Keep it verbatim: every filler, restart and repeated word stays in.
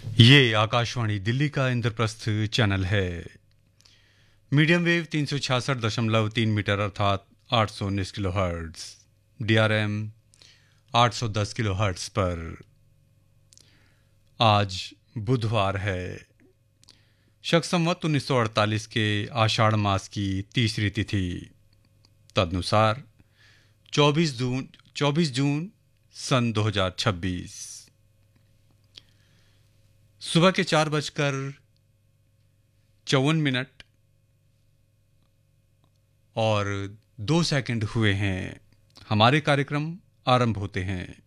ये आकाशवाणी दिल्ली का इंद्रप्रस्थ चैनल है। मीडियम वेव तीन सौ छियासठ दशमलव तीन मीटर अर्थात आठ सौ उन्नीस kilo hertz, D R M आठ सौ दस किलो हर्ट्स पर आज बुधवार है। शक संवत उन्नीस सौ अड़तालीस के आषाढ़ मास की तीसरी तिथि, तदनुसार चौबीस जून चौबीस जून सन दो हजार छब्बीस। सुबह के चार बजकर चौवन मिनट और दो सेकंड हुए हैं। हमारे कार्यक्रम आरंभ होते हैं।